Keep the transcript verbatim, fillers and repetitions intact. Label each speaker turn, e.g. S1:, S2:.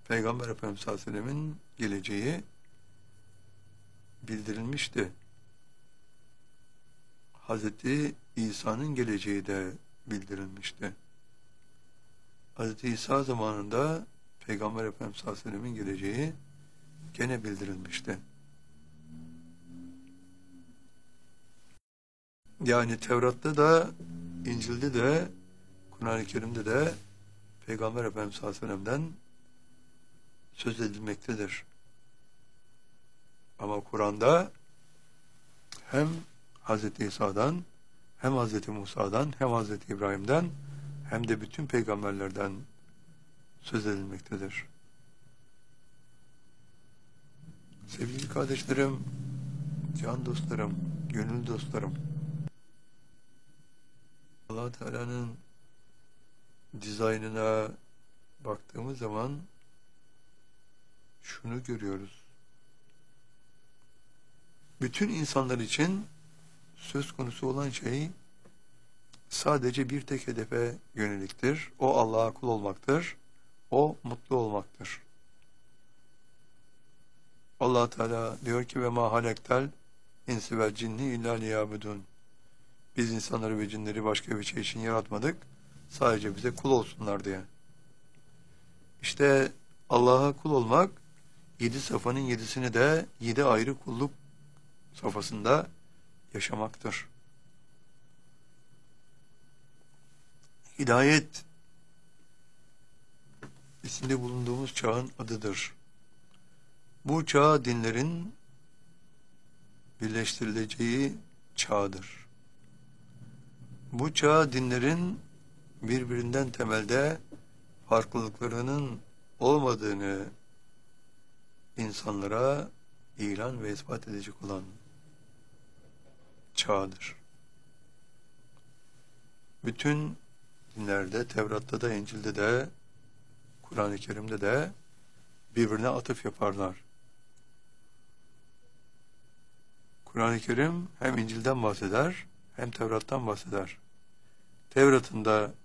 S1: Peygamber Efendimiz sallallahu aleyhi ve sellemin geleceği bildirilmişti. Hazreti İsa'nın geleceği de bildirilmişti. Hazreti İsa zamanında Peygamber Efendimiz sallallahu aleyhi ve sellemin geleceği gene bildirilmişti. Yani Tevrat'ta da, İncil'de de, Kur'an-ı Kerim'de de Peygamber Efendimiz sallallahu aleyhi ve sellem'den söz edilmektedir. Ama Kur'an'da hem Hazreti İsa'dan, hem Hazreti Musa'dan, hem Hazreti İbrahim'den, hem de bütün peygamberlerden söz edilmektedir. Sevgili kardeşlerim, can dostlarım, gönül dostlarım, Allah Teala'nın dizaynına baktığımız zaman şunu görüyoruz. Bütün insanlar için söz konusu olan şey sadece bir tek hedefe yöneliktir. O Allah'a kul olmaktır. O mutlu olmaktır. Allah Teala diyor ki ve ma halektel insi vel cinni illa liyabudun. Biz insanları ve cinleri başka bir şey için yaratmadık. Sadece bize kul olsunlar diye. İşte Allah'a kul olmak yedi safanın yedisini de yedi ayrı kulluk safhasında yaşamaktır. Hidayet içinde bulunduğumuz çağın adıdır. Bu çağ dinlerin birleştirileceği çağdır. Bu çağ dinlerin birbirinden temelde farklılıklarının olmadığını insanlara ilan ve ispat edecek olan çağdır. Bütün dinlerde, Tevrat'ta da, İncil'de de, Kur'an-ı Kerim'de de birbirine atıf yaparlar. Kur'an-ı Kerim hem İncil'den bahseder, hem Tevrat'tan bahseder. Tevrat'ın da